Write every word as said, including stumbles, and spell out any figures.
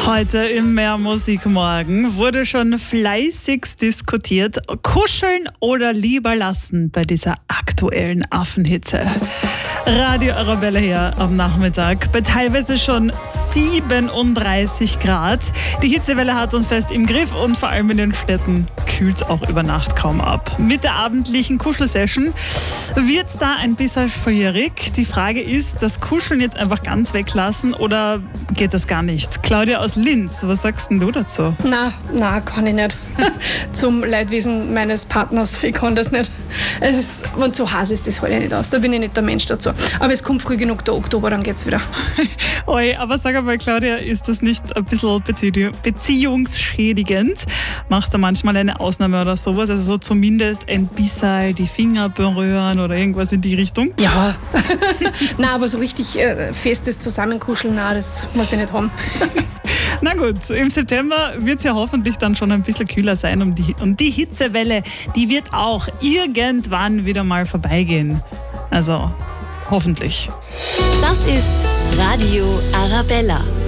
Heute im Mehr Musik morgen wurde schon fleißig diskutiert, kuscheln oder lieber lassen bei dieser aktuellen Affenhitze. Radio Arabella hier am Nachmittag bei teilweise schon siebenunddreißig Grad. Die Hitzewelle hat uns fest im Griff und vor allem in den Städten kühlt es auch über Nacht kaum ab. Mit der abendlichen Kuschelsession wird es da ein bisschen schwierig. Die Frage ist, das Kuscheln jetzt einfach ganz weglassen oder geht das gar nicht? Claudia aus Linz, was sagst denn du dazu? Na, na, kann ich nicht. Zum Leidwesen meines Partners, ich kann das nicht. Es ist, wenn es zu heiß ist, das halte ich nicht aus. Da bin ich nicht der Mensch dazu. Aber es kommt früh genug der Oktober, dann geht's wieder. Oi, aber sag einmal, Claudia, ist das nicht ein bisschen bezieh- beziehungsschädigend? Machst du manchmal eine Ausnahme oder sowas? Also so zumindest ein bisschen die Finger berühren oder irgendwas in die Richtung? Ja. Nein, aber so richtig äh, festes Zusammenkuscheln, nein, das muss ich nicht haben. Na gut, im September wird es ja hoffentlich dann schon ein bisschen kühler sein und die, und die Hitzewelle, die wird auch irgendwann wieder mal vorbeigehen. Also hoffentlich. Das ist Radio Arabella.